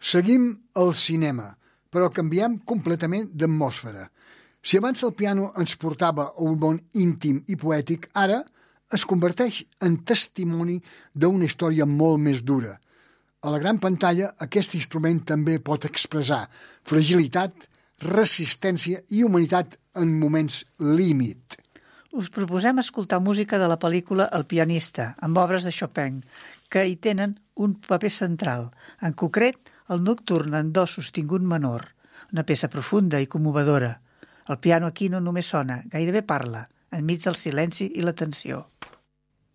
Seguim el cinema, però canviem completament d'atmosfera. Si abans el piano ens portava a un món íntim i poètic, ara es converteix en testimoni d'una història molt més dura. A la gran pantalla, aquest instrument també pot expressar fragilitat, resistència i humanitat en moments límit. Us proposem escoltar música de la pel·lícula El pianista, amb obres de Chopin, que hi tenen un paper central, en concret el nocturn en do sostingut menor, una peça profunda i commovedora. El piano aquí no només sona, gairebé parla, enmig del silenci i la tensió.